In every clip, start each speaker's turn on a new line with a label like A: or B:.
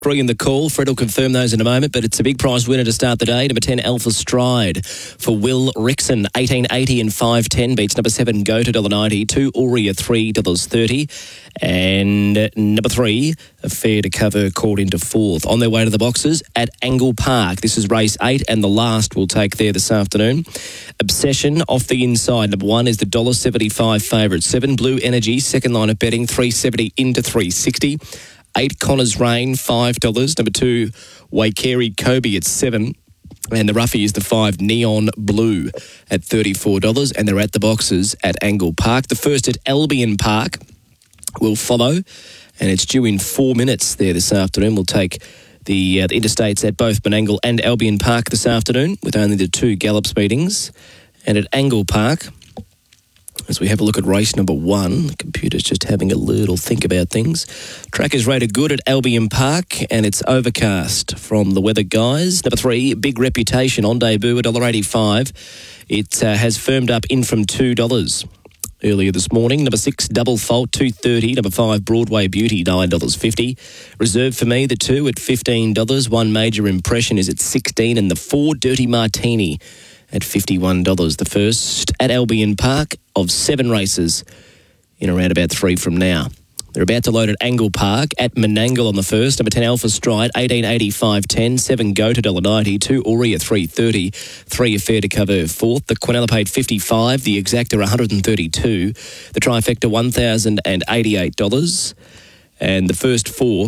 A: Three in the call. Fred will confirm those in a moment, but it's a big prize winner to start the day. Number 10, Alpha Stride for Will Rickson, $18.80 and $5.10 beats number 7, Go to $1.90. 2, Aurea, $3.30. And number 3, Affair to Cover, called into 4th. On their way to the boxes at Angle Park. This is race 8 and the last we'll take there this afternoon. Obsession off the inside. Number 1 is the $1.75 favourite. 7, Blue Energy, second line of betting, $3.70 into $3.60. 8, Connor's Rain, $5. Number 2, Waikeri Kobe at $7. And the roughie is the 5, Neon Blue at $34. And they're at the boxes at Angle Park. The first at Albion Park will follow. And it's due in 4 minutes there this afternoon. We'll take the interstates at both Menangle and Albion Park this afternoon with only the 2 Gallops meetings. And at Angle Park, as we have a look at race number 1, the computer's just having a little think about things. Track is rated good at Albion Park, and it's overcast from the weather guys. Number 3, Big Reputation on debut at $1.85. It has firmed up in from $2 earlier this morning. Number 6, Double Fault, $2.30. Number 5, Broadway Beauty, $9.50. Reserved for Me, the 2 at $15. One Major Impression is at $16, and the 4, Dirty Martini, at $51. The first at Albion Park of 7 races in around about 3 from now. They're about to load at Angle Park at Menangle on the first. Number 10, Alpha Stride, $18.80, $5.10. 7, Go to $1.90. 2, Aurea, $3.30. 3, Affair to Cover, 4th. The Quinella paid $55. The Exacta, $132. The Trifecta, $1,088. And the first 4,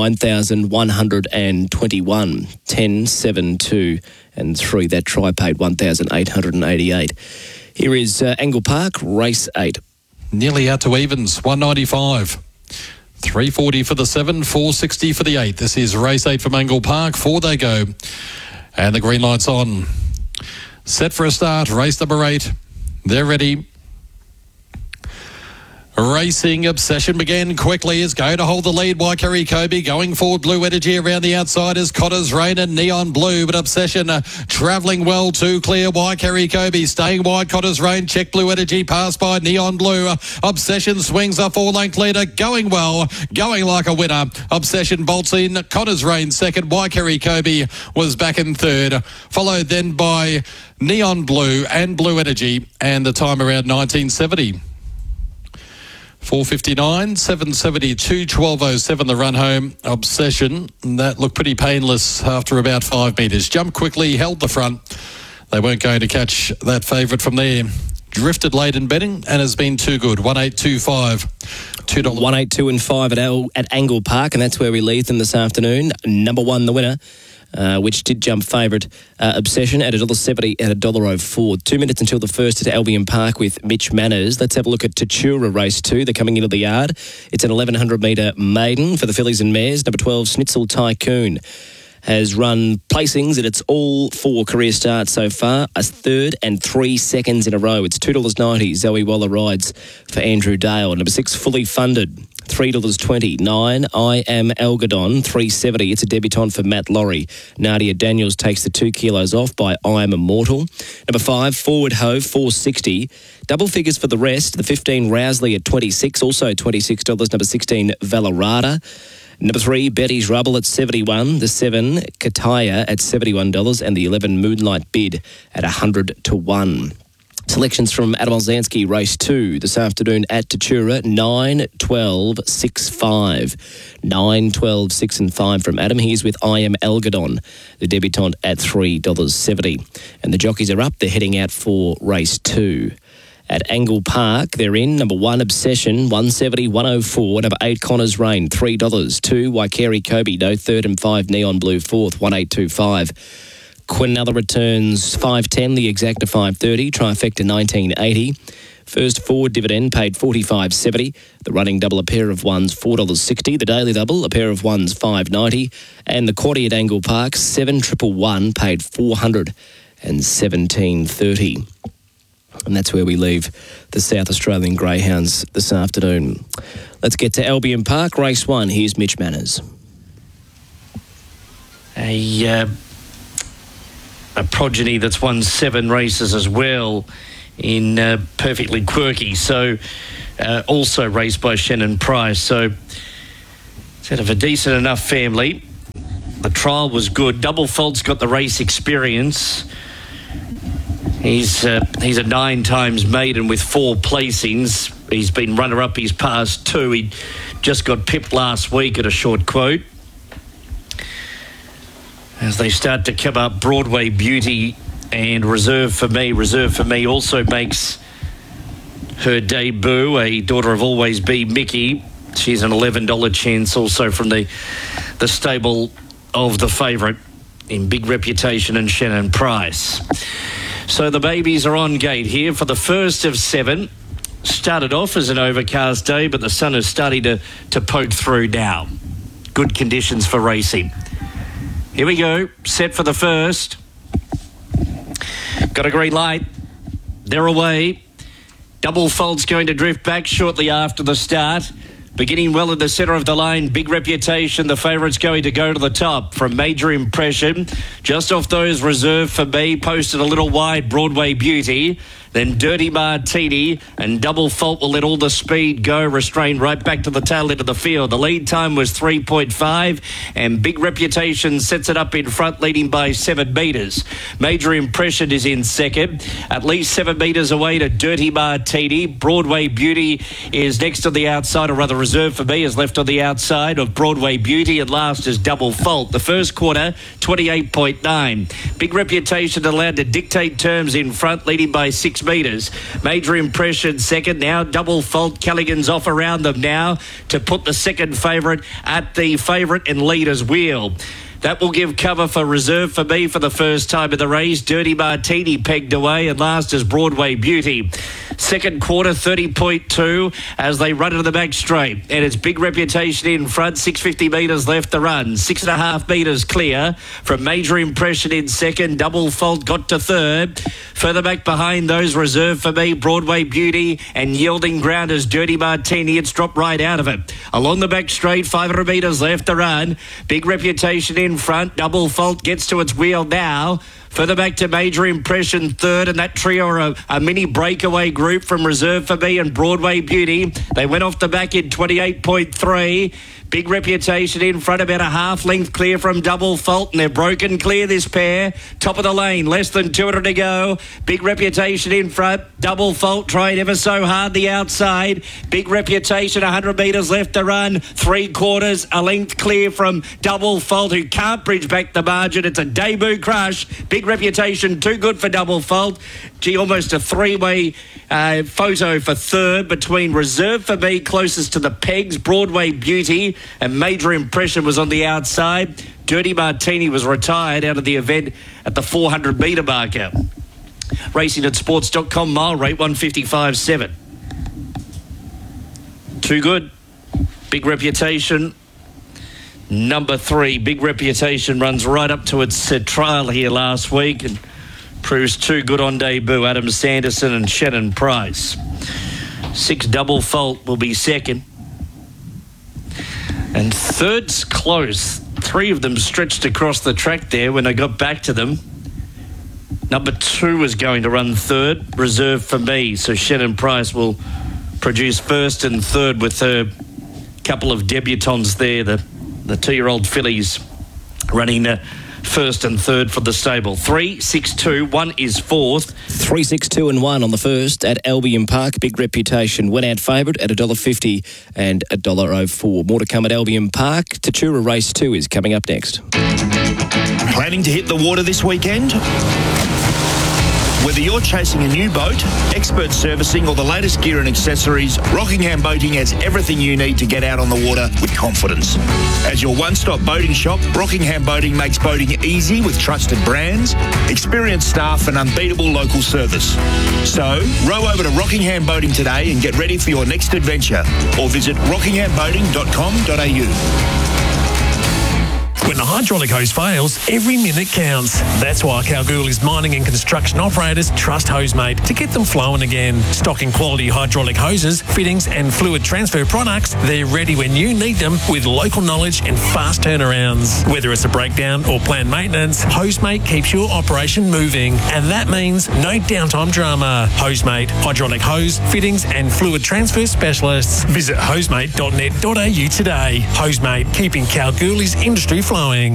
A: $9,121. 10, 7, 2 and 3. That try paid $1,888. Here is Angle Park, race 8.
B: Nearly out to evens, $195. $3.40 for the 7, $4.60 for the 8. This is race 8 from Angle Park. 4 they go. And the green light's on. Set for a start, race number 8. They're ready. Racing Obsession began quickly as Go to hold the lead. Waikeri Kobe going forward. Blue Energy around the outside is Connor's Rain and Neon Blue. But Obsession travelling well too clear. Waikeri Kobe staying wide. Connor's Rain check Blue Energy passed by Neon Blue. Obsession swings a 4-length leader. Going well. Going like a winner. Obsession bolts in. Connor's Rain second. Waikeri Kobe was back in third. Followed then by Neon Blue and Blue Energy. And the time around 1970. 4:59, 7:72, 12:07 the run home. Obsession, that looked pretty painless after about 5 metres. Jumped quickly, held the front. They weren't going to catch that favourite from there. Drifted late in betting and has been too good. 1.825. $2.
A: 182 and 5 at Angle Park, and that's where we leave them this afternoon. Number 1, the winner. Which did jump favourite, Obsession at $1.70 and $1.04. 2 minutes until the first at Albion Park with Mitch Manners. Let's have a look at Tatura race 2. They're coming into the yard. It's an 1,100 metre maiden for the fillies and mares. Number 12, Schnitzel Tycoon has run placings at its all 4 career starts so far, a 3rd and 3 seconds in a row. It's $2.90. Zoe Waller rides for Andrew Dale. Number 6, Fully Funded, $3.20. 9, I Am Algodon, $3.70. It's a debutante for Matt Laurie. Nadia Daniels takes the 2 kilos off by I Am Immortal. Number 5, Forward Ho, $4.60. Double figures for the rest. The 15, Rousley at $26, also $26. Number 16, Valerada. Number 3, Betty's Rubble at $71. The 7, Kataya at $71. And the 11, Moonlight Bid at $100 to 1. Selections from Adam Olzanski, race 2 this afternoon at Tatura, 9, 12, 6, 5. 9, 12, 6 and 5 from Adam. He's with I Am Algodon, the debutante at $3.70. And the jockeys are up. They're heading out for race 2. At Angle Park, they're in. Number 1, Obsession, $1.70, $1.04. Number 8, Connor's Rain, $3. 2, Waikeri Kobe, no 3rd, and 5, Neon Blue, 4th, $1.825. Quinella returns $5.10, the Exacta $5.30, Trifecta $19.80. First forward dividend paid $45.70. The running double, a pair of ones, $4.60. The daily double, a pair of ones, $5.90. And the quaddie at Angle Park, 7-1-1, paid $417.30. And that's where we leave the South Australian Greyhounds this afternoon. Let's get to Albion Park, race 1. Here's Mitch Manners.
C: A progeny that's won 7 races as well in Perfectly Quirky. So also raced by Shannon Price. So it's out of a decent enough family. The trial was good. Double Fault's got the race experience. He's a 9 times maiden with 4 placings. He's been runner-up his past 2. He just got pipped last week at a short quote. As they start to come up, Broadway Beauty and Reserve for Me. Reserve for Me also makes her debut, a daughter of Always Be Mickey. She's an $11 chance also from the stable of the favourite in Big Reputation and Shannon Price. So the babies are on gate here for the first of 7. Started off as an overcast day, but the sun is starting to poke through now. Good conditions for racing. Here we go. Set for the first. Got a green light. They're away. Double Fault's going to drift back shortly after the start. Beginning well in the centre of the lane, Big Reputation. The favourite's going to go to the top from Major Impression. Just off those, Reserve for Me. Posted a little wide, Broadway Beauty. Then Dirty Martini and Double Fault will let all the speed go, restrained right back to the tail end of the field. The lead time was 3.5 and Big Reputation sets it up in front, leading by 7 metres. Major Impression is in second, at least 7 metres away to Dirty Martini. Broadway Beauty is next to the outside, or rather Reserve for Me is left on the outside of Broadway Beauty, and last is Double Fault. The first quarter, 28.9. Big Reputation allowed to dictate terms in front, leading by 6 metres. Major Impression second. Now Double Fault. Callaghan's off around them now to put the second favourite at the favourite and leader's wheel. That will give cover for Reserve for Me for the first time in the race. Dirty Martini pegged away, and last is Broadway Beauty. Second quarter, 30.2 as they run into the back straight. And it's Big Reputation in front, 650 metres left to run. 6.5 metres clear from Major Impression in second. Double Fault got to third. Further back behind those, Reserve for Me, Broadway Beauty, and yielding ground as Dirty Martini. It's dropped right out of it. Along the back straight, 500 metres left to run. Big Reputation in front. Double Fault gets to its wheel now. Further back to Major Impression third, and that trio are a mini breakaway group from Reserve for Me and Broadway Beauty. They went off the back in 28.3. Big Reputation in front, about a half length clear from Double Fault, and they're broken clear, this pair. Top of the lane, less than 200 to go. Big Reputation in front. Double Fault trying ever so hard the outside. Big Reputation, 100 metres left to run. 3/4, a length clear from Double Fault, who can't bridge back the margin. It's a debut crush. Big Reputation, too good for Double Fault. Gee, almost a 3-way photo for third between Reserve for Me closest to the pegs, Broadway Beauty, and Major Impression was on the outside. Dirty Martini was retired out of the event at the 400 metre marker. Racing at sports.com, mile rate 155.7. Too good. Big Reputation. Number 3, Big Reputation runs right up to its trial here last week and proves too good on debut. Adam Sanderson and Shannon Price. 6, Double Fault will be second. And third's close. 3 of them stretched across the track there when I got back to them. Number 2 is going to run third, Reserve for Me. So Shannon Price will produce first and third with her couple of debutantes there, the 2-year-old fillies running first and third for the stable. 3, 6, 2, 1 is fourth.
A: 3, 6, 2 and 1 on the first at Albion Park. Big Reputation went out favourite at $1.50 and $1.04. More to come at Albion Park. Tatura Race 2 is coming up next.
D: Planning to hit the water this weekend? Whether you're chasing a new boat, expert servicing, or the latest gear and accessories, Rockingham Boating has everything you need to get out on the water with confidence. As your one-stop boating shop, Rockingham Boating makes boating easy with trusted brands, experienced staff, and unbeatable local service. So, row over to Rockingham Boating today and get ready for your next adventure, or visit rockinghamboating.com.au.
E: When the hydraulic hose fails, every minute counts. That's why Kalgoorlie's mining and construction operators trust Hosemate to get them flowing again. Stocking quality hydraulic hoses, fittings and fluid transfer products, they're ready when you need them with local knowledge and fast turnarounds. Whether it's a breakdown or planned maintenance, Hosemate keeps your operation moving. And that means no downtime drama. Hosemate, hydraulic hose, fittings and fluid transfer specialists. Visit hosemate.net.au today. Hosemate, keeping Kalgoorlie's industry flowing.